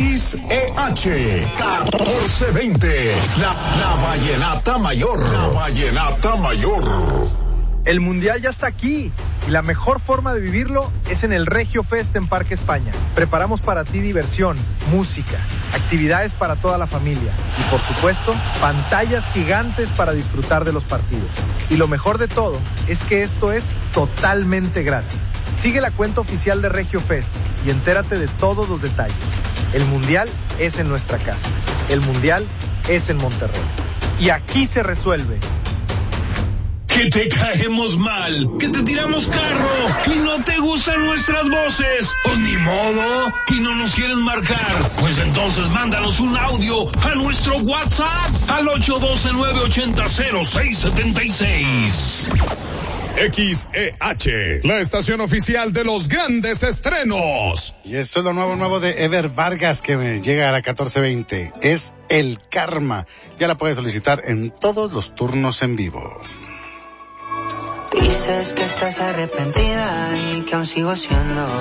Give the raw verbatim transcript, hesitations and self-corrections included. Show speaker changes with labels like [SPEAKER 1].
[SPEAKER 1] X E H catorce veinte, la, la Vallenata Mayor. La Vallenata Mayor.
[SPEAKER 2] El Mundial ya está aquí y la mejor forma de vivirlo es en el Regio Fest en Parque España. Preparamos para ti diversión, música, actividades para toda la familia y, por supuesto, pantallas gigantes para disfrutar de los partidos. Y lo mejor de todo es que esto es totalmente gratis. Sigue la cuenta oficial de Regio Fest y entérate de todos los detalles. El Mundial es en nuestra casa. El Mundial es en Monterrey. Y aquí se resuelve.
[SPEAKER 3] Que te caemos mal, que te tiramos carro y no te gustan nuestras voces. Pues ni modo, y no nos quieren marcar. Pues entonces mándanos un audio a nuestro WhatsApp al ocho uno dos, nueve ocho cero, cero seis siete seis.
[SPEAKER 1] X E H, la estación oficial de los grandes estrenos.
[SPEAKER 4] Y esto es lo nuevo, nuevo de Ever Vargas que me llega a la catorce veinte. Es El Karma. Ya la puedes solicitar en todos los turnos en vivo.
[SPEAKER 5] Dices que estás arrepentida y que aún sigo siendo